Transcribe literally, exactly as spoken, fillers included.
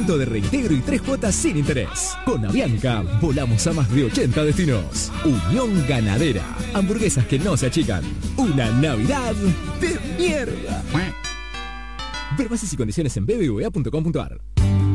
ciento de reintegro y tres cuotas sin interés. Con Avianca volamos a más de ochenta destinos. Unión Ganadera. Hamburguesas que no se achican. Una Navidad de mierda. Ver bases y condiciones en b b v a punto com punto a r.